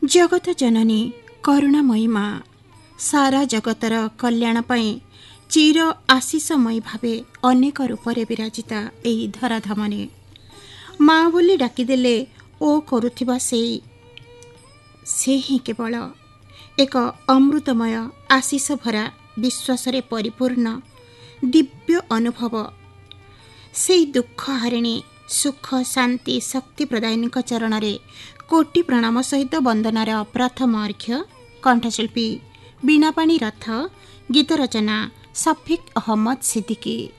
जगत जननी करुणामयी माँ सारा जगतर कल्याण पाई चिर आशीषमयी भावे अनेक रूपरे विराजिता एही धराधामने माँ बोली डाकिदेले ओ करुथिबा से ही केवल एक अमृतमय आशीष भरा विश्वासरे परिपूर्ण दिव्य अनुभव से दुख हारिणी सुख शांति शक्ति प्रदायिनी चरण रे कोटि प्रणाम सहित वंदनार प्रथम अर्घ्य कंठशिल्पी बीणापाणी रथ गीत रचना सफिक अहमद सिद्दीकी।